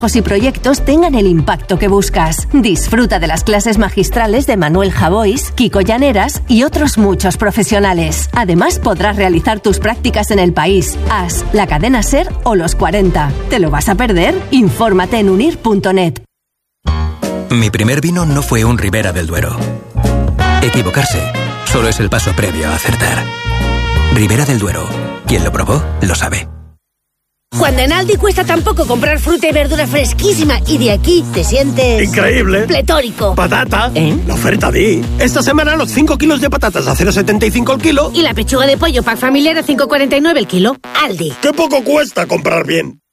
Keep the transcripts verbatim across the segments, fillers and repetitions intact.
y proyectos tengan el impacto que buscas. Disfruta de las clases magistrales de Manuel Javois, Kiko Llaneras y otros muchos profesionales. Además, podrás realizar tus prácticas en El País, As, la cadena SER o Los cuarenta. ¿Te lo vas a perder? Infórmate en unir punto net. Mi primer vino no fue un Ribera del Duero. Equivocarse solo es el paso previo a acertar. Ribera del Duero. Quien lo probó, lo sabe. Cuando en Aldi cuesta tan poco comprar fruta y verdura fresquísima y de aquí te sientes... ¡increíble! Pletórico. ¡Patata! ¿Eh? La oferta de... Esta semana los cinco kilos de patatas a cero coma setenta y cinco el kilo. Y la pechuga de pollo pack familiar a cinco coma cuarenta y nueve el kilo. Aldi. ¡Qué poco cuesta comprar bien!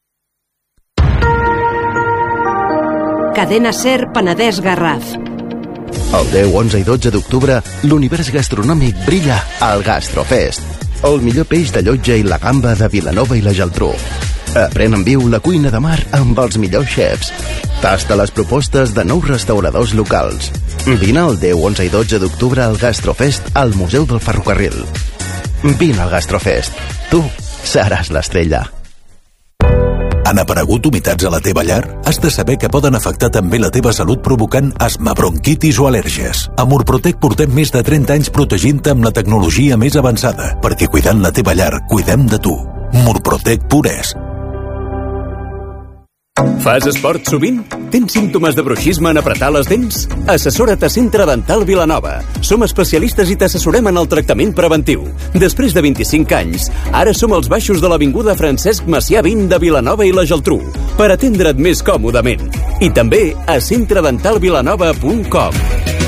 Cadena SER Penedès Garraf. El deu, onze i dotze d'octubre, l'univers gastronòmic brilla al Gastrofest. El millor peix de llotja i la gamba de Vilanova i la Geltrú. Aprèn en viu la cuina de mar amb els millors xefs. Tasta les propostes de nous restauradors locals. Vine el deu, onze i dotze d'octubre al Gastrofest al Museu del Ferrocarril. Vine al Gastrofest. Tu seràs l'estrella. Han aparegut humitats a la teva llar? Has de saber que poden afectar també la teva salut provocant asma, bronquitis o al·lèrgies. A Murprotec portem més de trenta anys protegint-te amb la tecnologia més avançada, perquè cuidant la teva llar, cuidem de tu. Murprotec Pures. Fas esport sovint? Tens símptomes de bruixisme en apretar les dents? Assessora't a Centre Dental Vilanova. Som especialistes i t'assessorem en el tractament preventiu. Després de vint-i-cinc anys, ara som als baixos de l'avinguda Francesc Macià vint de Vilanova i la Geltrú, per atendre't més còmodament. I també a centre dental vilanova punt com.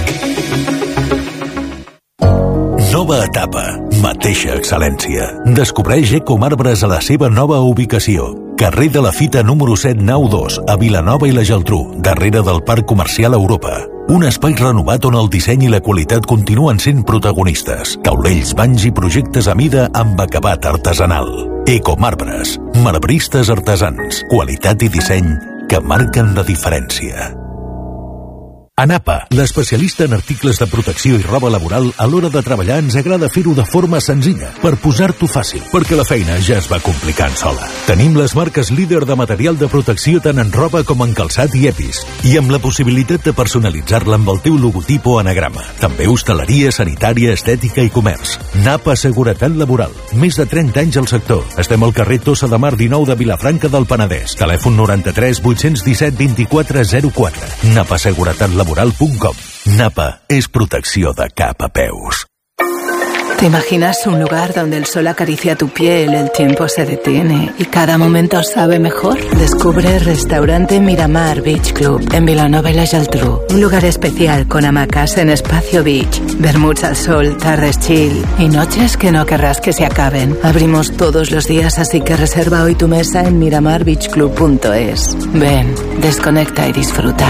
Nova etapa, mateixa excel·lència. Descobreix Ecomarbres a la seva nova ubicació. Carrer de la Fita número set nou dos, a Vilanova i la Geltrú, darrere del Parc Comercial Europa. Un espai renovat on el disseny i la qualitat continuen sent protagonistes. Taulells, banys i projectes a mida amb acabat artesanal. Ecomarbres, marbristes artesans, qualitat i disseny que marquen la diferència. ANAPA, l'especialista en articles de protecció i roba laboral, a l'hora de treballar ens agrada fer-ho de forma senzilla, per posar-t'ho fàcil, perquè la feina ja es va complicant sola. Tenim les marques líder de material de protecció tant en roba com en calçat i EPIs, i amb la possibilitat de personalitzar-la amb el teu logotip o anagrama. També hostaleria, sanitària, estètica i comerç. NAPA Seguretat Laboral, més de trenta anys al sector. Estem al carrer Tossa de Mar dinou de Vilafranca del Penedès. Telèfon noranta-tres vuit-cents disset vint-i-quatre zero quatre. NAPA Seguretat Laboral. NAPA es protecció de cap a peus. ¿Te imaginas un lugar donde el sol acaricia tu piel, el tiempo se detiene y cada momento sabe mejor? Descubre Restaurante Miramar Beach Club en Vilanova y la Geltrú. Un lugar especial con hamacas en Espacio Beach, vermuts al sol, tardes chill y noches que no querrás que se acaben. Abrimos todos los días, así que reserva hoy tu mesa en miramar beach club punto es. Ven, desconecta y disfruta.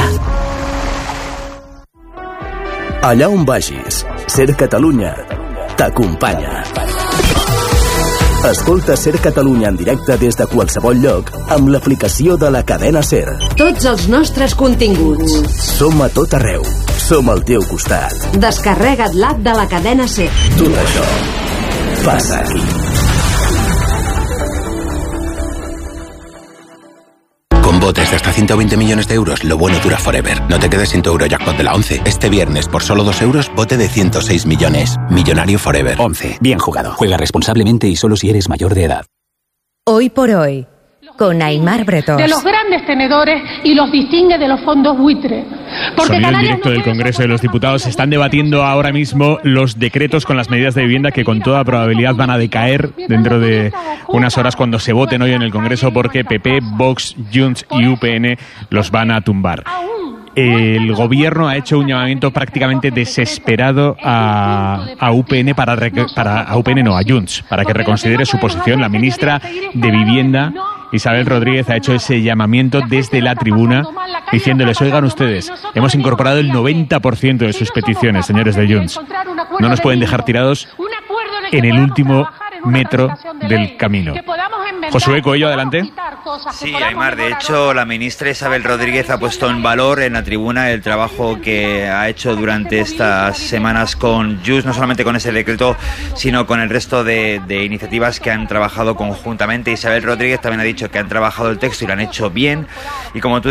Allà on vagis, SER Catalunya t'acompanya. Escolta SER Catalunya en directe des de qualsevol lloc amb l'aplicació de la cadena SER. Tots els nostres continguts. Som a tot arreu. Som al teu costat. Descarrega't l'app de la cadena SER. Tot això passa aquí. Con botes de hasta ciento veinte millones de euros, lo bueno dura forever. No te quedes sin tu Eurojackpot de la once. Este viernes, por solo dos euros, bote de ciento seis millones. Millonario forever. once. Bien jugado. Juega responsablemente y solo si eres mayor de edad. Hoy por hoy, con Aimar Bretós. De los grandes tenedores y los distingue de los fondos buitre. Porque Sonido en directo del Congreso de los Diputados. Se están debatiendo ahora mismo los decretos con las medidas de vivienda que con toda probabilidad van a decaer dentro de unas horas cuando se voten hoy en el Congreso, porque P P, Vox, Junts y U P N los van a tumbar. El gobierno ha hecho un llamamiento prácticamente desesperado a, a U P N para, para a U P N no, a Junts, para que reconsidere su posición. La ministra de Vivienda, Isabel Rodríguez, ha hecho ese llamamiento desde la tribuna diciéndoles: oigan ustedes, hemos incorporado el noventa por ciento de sus peticiones, señores de Junts. No nos pueden dejar tirados en el último metro del camino. Josué Coello, adelante. cosas. Sí, Aymar, de hecho, la ministra Isabel Rodríguez ha puesto en valor en la tribuna el trabajo que ha hecho durante estas semanas con Just, no solamente con ese decreto, sino con el resto de, de iniciativas que han trabajado conjuntamente. Isabel Rodríguez también ha dicho que han trabajado el texto y lo han hecho bien, y como tú